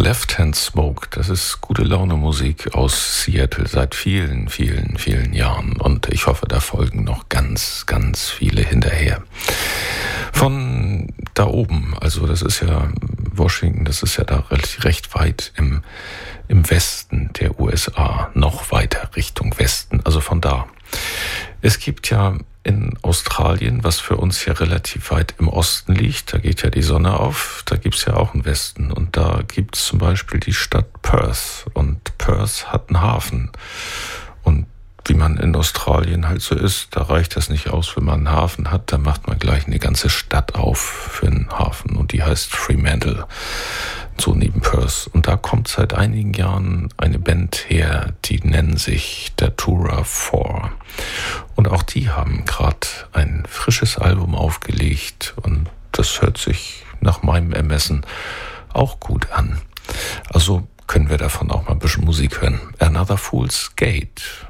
Left Hand Smoke, das ist gute Laune Musik aus Seattle seit vielen, vielen, vielen Jahren und ich hoffe, da folgen noch ganz, ganz viele hinterher. Von da oben, also das ist ja Washington, das ist ja da recht weit im Westen der USA, noch weiter Richtung Westen, also von da. Es gibt ja in Australien, was für uns hier relativ weit im Osten liegt, da geht ja die Sonne auf, da gibt's ja auch einen Westen und da gibt's zum Beispiel die Stadt Perth und Perth hat einen Hafen und wie man in Australien halt so ist, da reicht das nicht aus, wenn man einen Hafen hat, da macht man gleich eine ganze Stadt auf für einen Hafen und die heißt Fremantle, so neben Perth. Und da kommt seit einigen Jahren eine Band her, die nennen sich Datura 4. Und auch die haben gerade ein frisches Album aufgelegt und das hört sich nach meinem Ermessen auch gut an. Also können wir davon auch mal ein bisschen Musik hören. Another Fool's Gate.